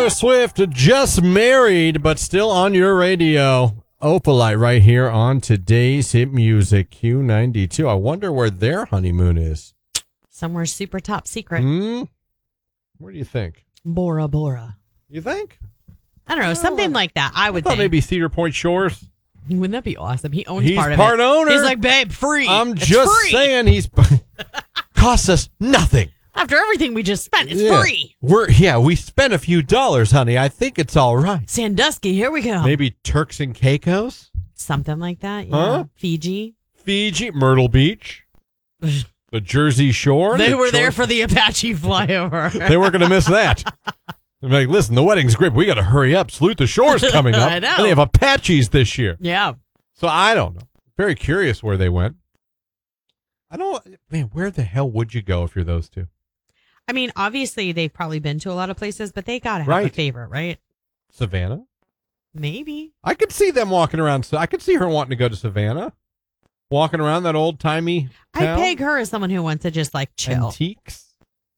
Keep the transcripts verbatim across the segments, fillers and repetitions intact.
Taylor Swift, just married, but still on your radio. Opalite right here on today's hit music, Q ninety-two. I wonder where their honeymoon is. Somewhere super top secret. Hmm? Where do you think? Bora Bora. You think? I don't know, something like that. I would I thought think. maybe Cedar Point Shores. Wouldn't that be awesome? He owns He's part of part it. owner. He's like, babe, free. I'm It's just free. saying he's costs us nothing. After everything we just spent, it's Yeah. free. We're yeah, we spent a few dollars, honey. I think it's all right. Sandusky, here we go. Maybe Turks and Caicos, Something like that. Yeah. Huh? Fiji. Fiji, Myrtle Beach, the Jersey Shore. They the were there Shore- for the Apache flyover. They weren't going to miss that. They're like, listen, the wedding's great. We got to hurry up. Salute the Shore's coming up. I know. And they have Apaches this year. Yeah. So I don't know. Very curious where they went. I don't, man, where the hell would you go if you're those two? I mean, obviously, they've probably been to a lot of places, but they got to have a Right. favorite, right? Savannah? Maybe. I could see them walking around. So I could see her wanting to go to Savannah, walking around that old timey I peg her as someone who wants to just like chill Antiques.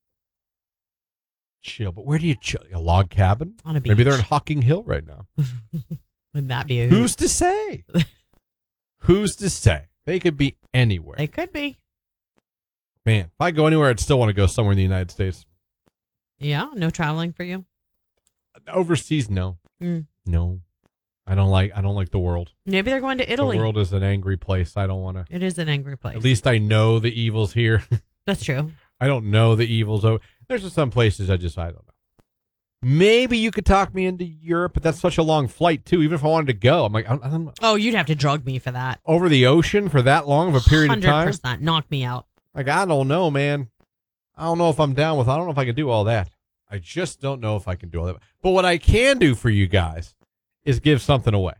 Chill, but where do you chill? A log cabin? on a beach. Maybe they're in Hocking Hill right now. Would that be a Who's to say? Who's to say? They could be anywhere. They could be. Man, if I go anywhere, I'd still want to go somewhere in the United States. Yeah. No traveling for you. Overseas, no. Mm. No. I don't like I don't like the world. Maybe they're going to Italy. The world is an angry place. I don't want to. It is an angry place. At least I know the evil's here. That's true. I don't know the evil's over. There's just some places I just I don't know. Maybe you could talk me into Europe, but that's such a long flight too. Even if I wanted to go, I'm like, I don't, I don't, Oh, you'd have to drug me for that. over the ocean for that long of a period of time. one hundred percent. Knock me out. Like, I don't know, man. I don't know if I'm down with, I don't know if I can do all that. I just don't know if I can do all that. But what I can do for you guys is give something away.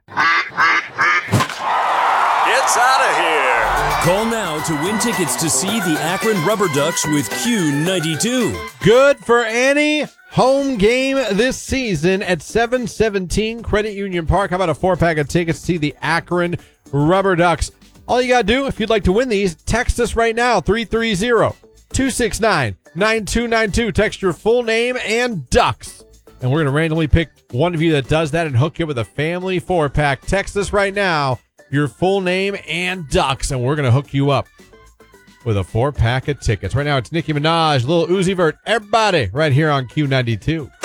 It's out of here. Call now to win tickets to see the Akron Rubber Ducks with Q ninety-two. Good for any home game this season at seven seventeen Credit Union Park. How about a four-pack of tickets to see the Akron Rubber Ducks? All you got to do, if you'd like to win these, text us right now, three three zero, two six nine, nine two nine two. Text your full name and Ducks. And we're going to randomly pick one of you that does that and hook you with a family four-pack. Text us right now, your full name and Ducks, and we're going to hook you up with a four-pack of tickets. Right now, it's Nicki Minaj, Lil Uzi Vert, everybody right here on Q ninety-two.